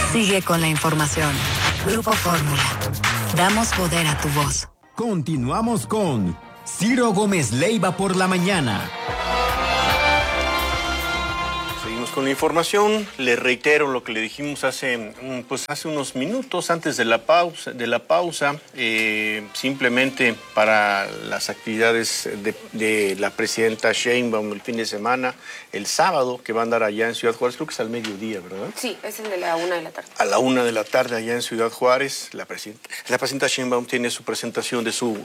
Sigue con la información. Grupo Fórmula. Damos poder a tu voz. Continuamos con Ciro Gómez Leiva por la mañana. Seguimos con la información. Le reitero lo que le dijimos hace unos minutos antes de la pausa. Simplemente para las actividades de la presidenta Sheinbaum el fin de semana, el sábado, que va a andar allá en Ciudad Juárez, creo que es al mediodía, ¿verdad? Sí, es el de la 1 de la tarde. A la 1 de la tarde allá en Ciudad Juárez, la presidenta Sheinbaum tiene su presentación de su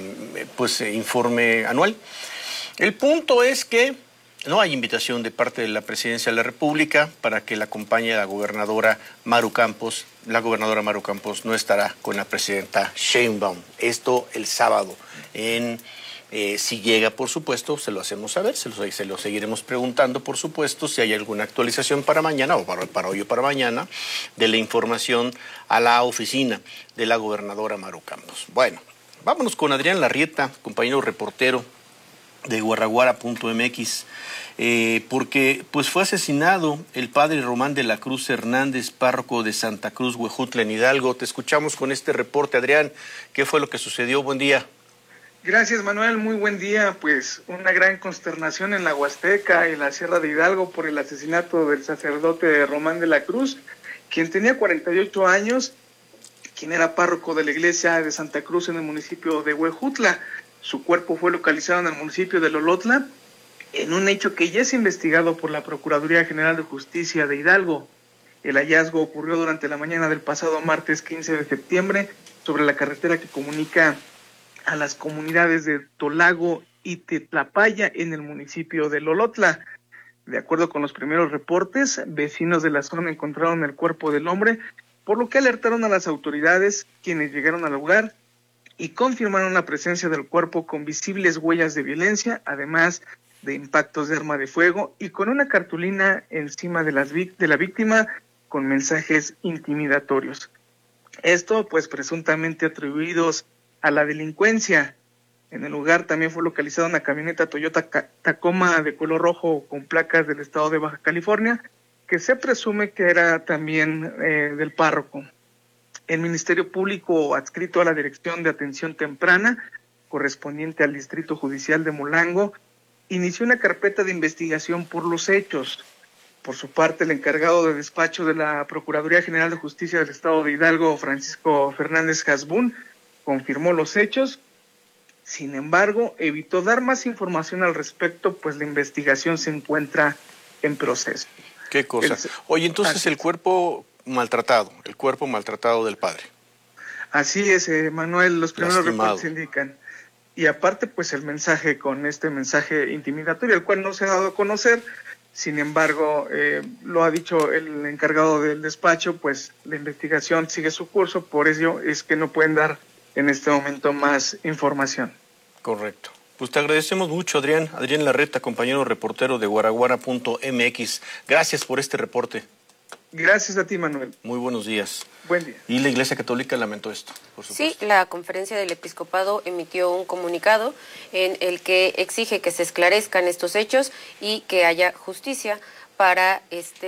informe anual. El punto es que no hay invitación de parte de la Presidencia de la República para que la acompañe la gobernadora Maru Campos. La gobernadora Maru Campos no estará con la presidenta Sheinbaum. Esto el sábado. Si llega, por supuesto, se lo hacemos saber, se lo seguiremos preguntando, por supuesto, si hay alguna actualización para mañana o para hoy o para mañana de la información a la oficina de la gobernadora Maru Campos. Bueno, vámonos con Adrián Larrieta, compañero reportero de guaraguara.mx, porque fue asesinado el padre Román de la Cruz Hernández, párroco de Santa Cruz, Huejutla, en Hidalgo. Te escuchamos con este reporte, Adrián. ¿Qué fue lo que sucedió? Buen día. Gracias, Manuel. Muy buen día. Pues una gran consternación en la Huasteca y la Sierra de Hidalgo por el asesinato del sacerdote Román de la Cruz, quien tenía 48 años, quien era párroco de la iglesia de Santa Cruz en el municipio de Huejutla. Su cuerpo fue localizado en el municipio de Lolotla, en un hecho que ya es investigado por la Procuraduría General de Justicia de Hidalgo. El hallazgo ocurrió durante la mañana del pasado martes 15 de septiembre sobre la carretera que comunica a las comunidades de Tolago y Tetlapaya en el municipio de Lolotla. De acuerdo con los primeros reportes, vecinos de la zona encontraron el cuerpo del hombre, por lo que alertaron a las autoridades, quienes llegaron al lugar y confirmaron la presencia del cuerpo con visibles huellas de violencia, además de impactos de arma de fuego y con una cartulina encima de la víctima con mensajes intimidatorios. Esto, presuntamente atribuidos a la delincuencia. En el lugar también fue localizada una camioneta Toyota Tacoma de color rojo con placas del estado de Baja California, que se presume que era también del párroco. El Ministerio Público adscrito a la Dirección de Atención Temprana, correspondiente al Distrito Judicial de Molango, inició una carpeta de investigación por los hechos. Por su parte, el encargado de despacho de la Procuraduría General de Justicia del Estado de Hidalgo, Francisco Fernández Hasbún, confirmó los hechos. Sin embargo, evitó dar más información al respecto, pues la investigación se encuentra en proceso. ¿Qué cosa? Oye, entonces el cuerpo maltratado del padre. Así es, Manuel, los primeros reportes indican. Y aparte, el mensaje con este mensaje intimidatorio, el cual no se ha dado a conocer. Sin embargo, lo ha dicho el encargado del despacho, la investigación sigue su curso, por ello es que no pueden dar en este momento más información. Correcto. Pues te agradecemos mucho, Adrián Larreta, compañero reportero de guaraguara.mx. Gracias por este reporte. Gracias a ti, Manuel. Muy buenos días. Buen día. Y la Iglesia Católica lamentó esto, por supuesto. Sí, la Conferencia del Episcopado emitió un comunicado en el que exige que se esclarezcan estos hechos y que haya justicia para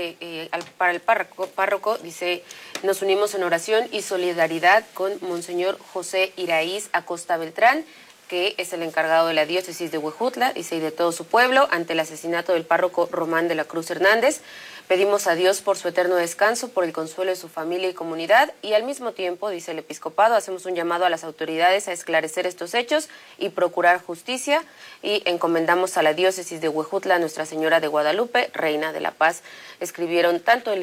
para el párroco. Dice: nos unimos en oración y solidaridad con Monseñor José Iraíz Acosta Beltrán, que es el encargado de la diócesis de Huejutla, dice, y de todo su pueblo, ante el asesinato del párroco Román de la Cruz Hernández. Pedimos a Dios por su eterno descanso, por el consuelo de su familia y comunidad, y al mismo tiempo, dice el episcopado, hacemos un llamado a las autoridades a esclarecer estos hechos y procurar justicia, y encomendamos a la diócesis de Huejutla a Nuestra Señora de Guadalupe, Reina de la Paz. Escribieron tanto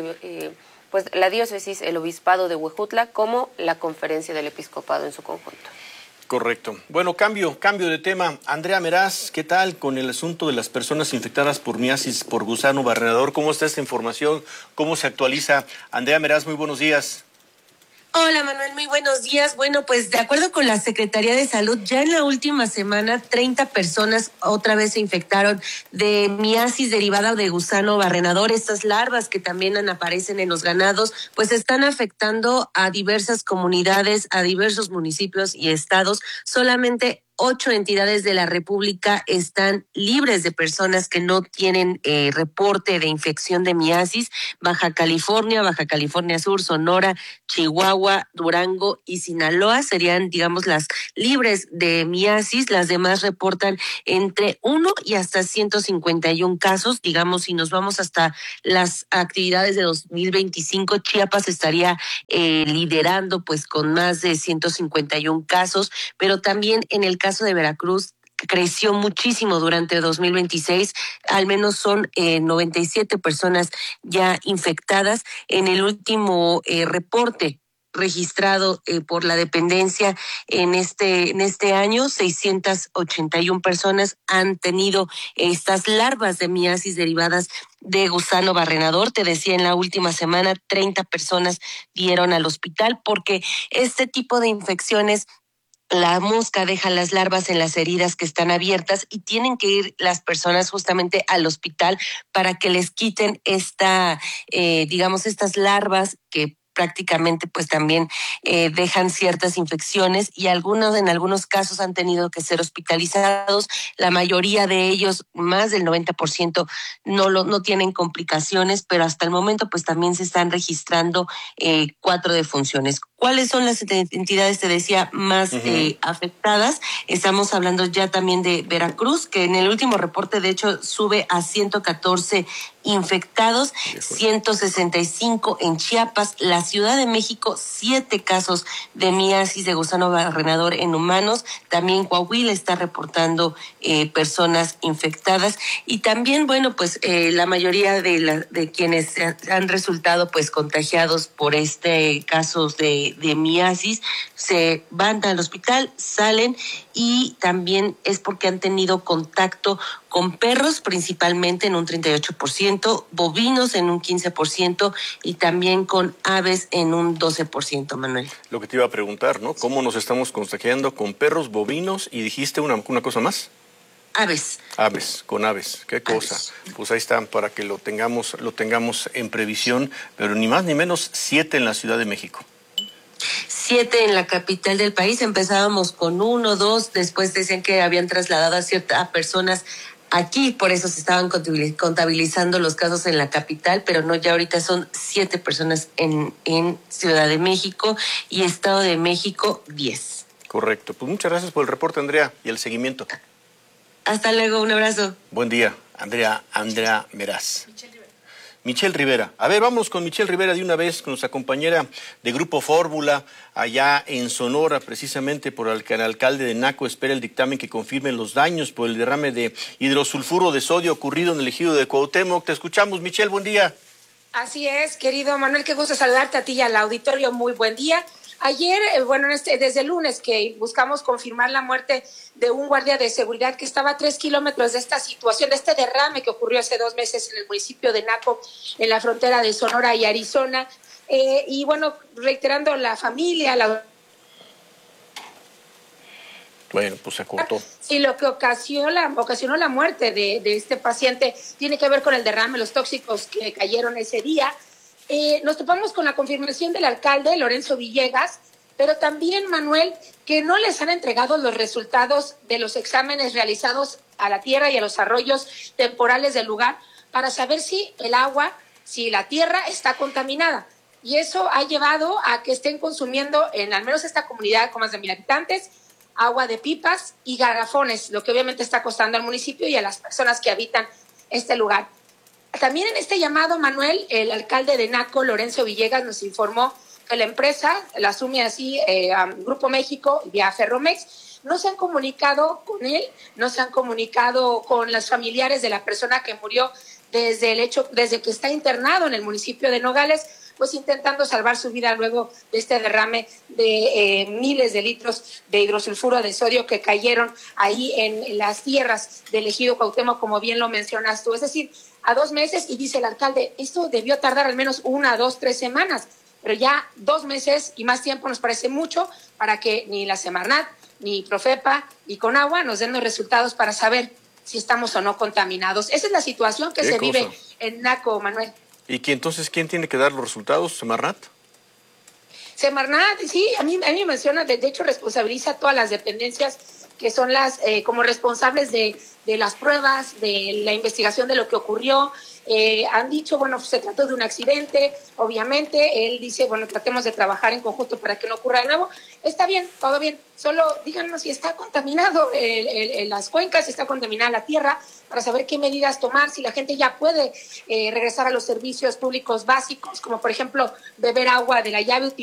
la diócesis, el obispado de Huejutla, como la Conferencia del Episcopado en su conjunto. Correcto. Bueno, cambio de tema. Andrea Meraz, ¿qué tal con el asunto de las personas infectadas por miasis por gusano barrenador? ¿Cómo está esta información? ¿Cómo se actualiza? Andrea Meraz, muy buenos días. Hola Manuel, muy buenos días. Bueno, pues de acuerdo con la Secretaría de Salud, ya en la última semana 30 personas otra vez se infectaron de miasis derivada de gusano barrenador. Estas larvas que también aparecen en los ganados, pues están afectando a diversas comunidades, a diversos municipios y estados. Solamente 8 entidades de la República están libres de personas que no tienen reporte de infección de miasis. Baja California Sur, Sonora, Chihuahua, Durango y Sinaloa serían, digamos, las libres de miasis. Las demás reportan entre 1 y hasta 151 casos. Digamos, si nos vamos hasta las actividades de 2025, Chiapas estaría liderando pues con más de 151 casos, pero también en el caso de Veracruz creció muchísimo durante 2026, al menos son 97 personas ya infectadas. En el último reporte registrado por la dependencia en este año, 681 personas han tenido estas larvas de miasis derivadas de gusano barrenador. Te decía, en la última semana 30 personas dieron al hospital porque este tipo de infecciones, la mosca deja las larvas en las heridas que están abiertas y tienen que ir las personas justamente al hospital para que les quiten estas larvas que prácticamente pues también dejan ciertas infecciones, y en algunos casos han tenido que ser hospitalizados. La mayoría de ellos, más del 90%, no tienen complicaciones, pero hasta el momento pues también se están registrando 4 defunciones. ¿Cuáles son las entidades, te decía, más afectadas? Estamos hablando ya también de Veracruz, que en el último reporte de hecho sube a 114 infectados, 165 en Chiapas. La Ciudad de México, 7 casos de miasis de gusano barrenador en humanos. También Coahuila está reportando personas infectadas, y también, bueno, pues la mayoría de quienes han resultado pues contagiados por casos de miasis se van al hospital, salen, y también es porque han tenido contacto con perros, principalmente en un 38%, bovinos en un 15% y también con aves en un 12%, Manuel. Lo que te iba a preguntar, ¿no? ¿Cómo nos estamos contagiando con perros, bovinos y dijiste una cosa más? Aves. Con aves, qué cosa. Aves. Pues ahí están, para que lo tengamos en previsión, pero ni más ni menos 7 en la Ciudad de México. 7 en la capital del país. Empezábamos con 1, 2, después decían que habían trasladado a personas aquí, por eso se estaban contabilizando los casos en la capital, pero no, ya ahorita son 7 personas en Ciudad de México, y Estado de México 10. Correcto. Pues muchas gracias por el reporte, Andrea, y el seguimiento. Hasta luego, un abrazo. Buen día, Andrea Meraz. Michelle Rivera. A ver, vamos con Michelle Rivera de una vez, con nuestra compañera de Grupo Fórmula, allá en Sonora, precisamente por el que el alcalde de Naco espera el dictamen que confirme los daños por el derrame de hidrosulfuro de sodio ocurrido en el ejido de Cuauhtémoc. Te escuchamos, Michelle, buen día. Así es, querido Manuel, qué gusto saludarte a ti y al auditorio, muy buen día. Ayer, desde el lunes que buscamos confirmar la muerte de un guardia de seguridad que estaba a 3 kilómetros de esta situación, de este derrame que ocurrió hace 2 meses en el municipio de Naco, en la frontera de Sonora y Arizona. Y bueno, reiterando la familia, Bueno, pues se cortó. Sí, lo que ocasionó la muerte de este paciente tiene que ver con el derrame, los tóxicos que cayeron ese día. Nos topamos con la confirmación del alcalde, Lorenzo Villegas, pero también, Manuel, que no les han entregado los resultados de los exámenes realizados a la tierra y a los arroyos temporales del lugar para saber si la tierra está contaminada. Y eso ha llevado a que estén consumiendo, en al menos esta comunidad con más de 1,000 habitantes, agua de pipas y garrafones, lo que obviamente está costando al municipio y a las personas que habitan este lugar. También en este llamado, Manuel, el alcalde de Naco, Lorenzo Villegas, nos informó que la empresa, la asume así Grupo México vía Ferromex, no se han comunicado con él, no se han comunicado con los familiares de la persona que murió desde que está internado en el municipio de Nogales, pues intentando salvar su vida luego de este derrame de miles de litros de hidrosulfuro de sodio que cayeron ahí en las tierras del ejido Cuauhtémoc, como bien lo mencionas tú. Es decir, a 2 meses, y dice el alcalde, esto debió tardar al menos 1, 2, 3 semanas, pero ya 2 meses y más tiempo nos parece mucho para que ni la Semarnat, ni Profepa, ni Conagua nos den los resultados para saber si estamos o no contaminados. Esa es la situación que se vive en Naco, Manuel. ¿Y entonces quién tiene que dar los resultados? ¿Semarnat? Semarnat, sí, a mí me menciona, de hecho responsabiliza a todas las dependencias que son las como responsables de las pruebas, de la investigación de lo que ocurrió. Han dicho, bueno, se trató de un accidente, obviamente. Él dice, bueno, tratemos de trabajar en conjunto para que no ocurra de nuevo. Está bien, todo bien. Solo díganos si está contaminado las cuencas, si está contaminada la tierra, para saber qué medidas tomar, si la gente ya puede regresar a los servicios públicos básicos, como por ejemplo beber agua de la llave,